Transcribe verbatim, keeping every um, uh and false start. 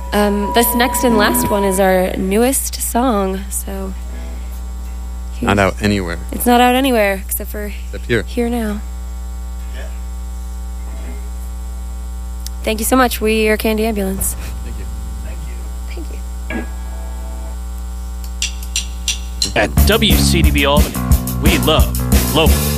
Um, this next and last one is our newest song, so... Not out anywhere. It's not out anywhere, except for except here. Here now. Thank you so much. We are Candy Ambulance. Thank you. Thank you. At W C D B Albany, we love local.